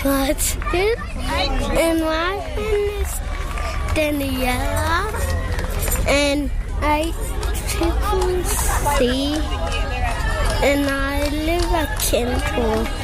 What's good? And my name is Daniela. And I triple C. And I live at Kenton.